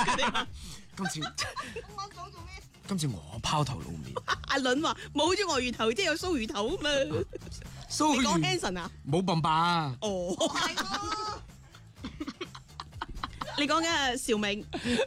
今次我拋頭露面。 阿倫話冇咗鱷魚頭，即係有鬚魚頭啊嘛。 蘇你講 Hanson 啊？ 冇笨霸。 哦，係喎。你講緊阿邵明。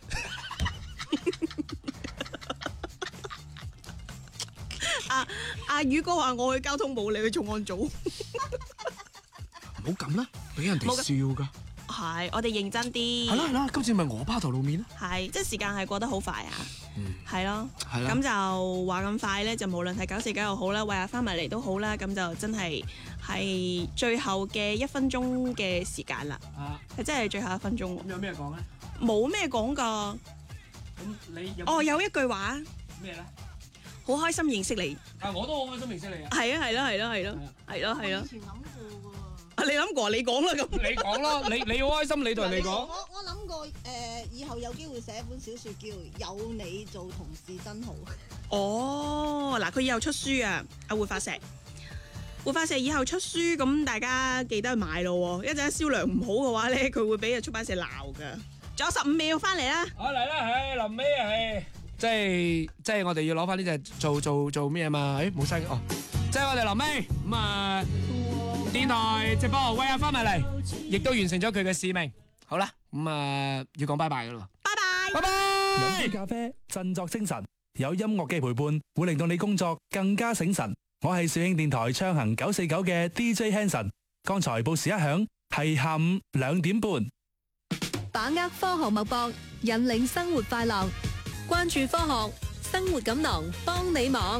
阿宇哥話我去交通部，你去重案組。 唔好咁啦，俾人哋笑噶。 係，我哋認真啲。 係啦，今次咪我拋頭露面咯。 係，即係時間係過得好快啊。係咯。 係啦。 咁就話咁快咧，就無論係949又好啦，為阿翻埋嚟都好啦，咁就真係最後嘅1分鐘嘅時間啦。係真係最後1分鐘。 咁有咩講咧？ 冇咩講㗎。 咁你有？ 有一句話。咩咧？好開心認識你。 我都好開心認識你啊！ 係啊，係咯。 以前諗過喎。 你諗過，你講啦咁。 你講咯，你好開心，你同人哋講。 我諗過以後有機會寫一本小説叫《有你做同事真好》。 哦，嗱，佢以後出書啊，阿活化石。活化石以後出書，咁大家記得去買咯喎。一陣銷量唔好嘅話咧，佢會俾出版社鬧㗎。仲有15秒，翻嚟啦。 嚟啦，臨尾係。即係我哋要攞翻呢隻做咩嘛？冇聲哦！即係我哋臨尾咁啊，電台直播為阿翻埋嚟，亦都完成咗佢嘅使命。好啦，咁啊要講拜拜噶啦，拜拜。 飲杯咖啡，振作精神，有音樂嘅陪伴會令到你工作更加醒神。我係肇慶電台暢行949嘅 DJ Hanson。剛才報時一響，係下午2點半。 把握科學脈搏，引領生活快樂。關注科學，生活錦囊幫你忙。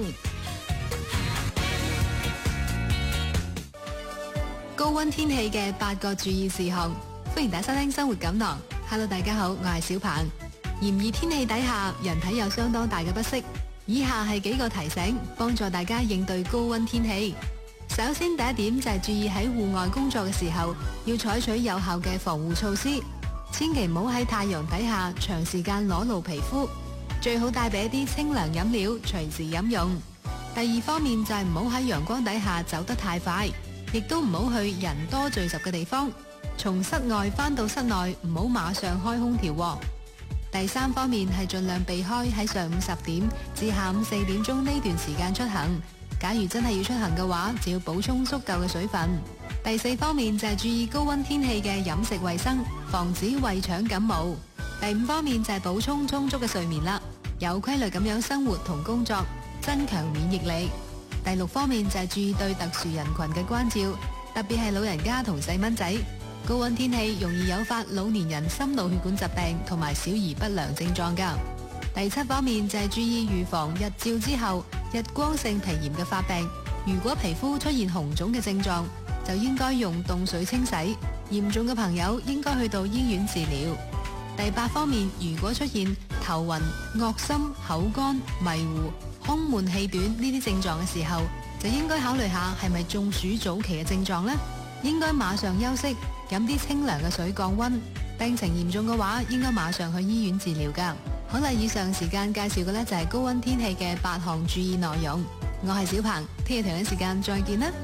高溫天氣嘅8個注意事項，歡迎大家收聽生活錦囊。Hello， 大家好，我係小鵬。炎熱天氣底下，人體有相當大嘅不適。以下係幾個提醒，幫助大家應對高溫天氣。首先，第一點就係注意喺戶外工作嘅時候，要採取有效嘅防護措施，千祈唔好喺太陽底下長時間裸露皮膚。最好帶備一啲清涼飲料，隨時飲用。第二方面就係唔好喺陽光底下走得太快，亦都唔好去人多聚集嘅地方。從室外返到室內，唔好馬上開空調。第三方面係盡量避開喺上午10點至下午4點鐘呢段時間出行。假如真係要出行嘅話，就要補充足夠嘅水分。第四方面就係注意高溫天氣嘅飲食衛生，防止胃腸感冒。第五方面就係補充充足嘅睡眠啦。有規律咁樣生活同工作，增強免疫力。第六方面就係注意對特殊人群嘅關照，特別係老人家同細蚊仔。高溫天氣容易誘發老年人心腦血管疾病同埋小兒不良症狀㗎。第七方面就係注意預防日照之後日光性皮炎嘅發病。如果皮膚出現紅腫嘅症狀，就應該用凍水清洗。嚴重嘅朋友應該去到醫院治療。第八方面，如果出現頭暈、噁心、口乾、迷糊、胸悶氣短呢啲症狀嘅時候，就應該考慮下係咪中暑早期嘅症狀呢？應該馬上休息，飲啲清涼嘅水降溫。病情嚴重嘅話，應該馬上去醫院治療㗎。好啦，以上時間介紹嘅呢就係高溫天氣嘅8項注意內容。我係小鵬，聽日同樣時間再見啦。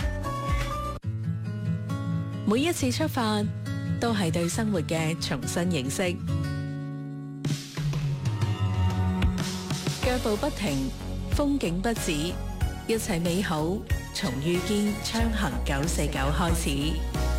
每一次出發都係對生活嘅重新認識。腳步不停，風景不止，一切美好從遇見暢行949開始。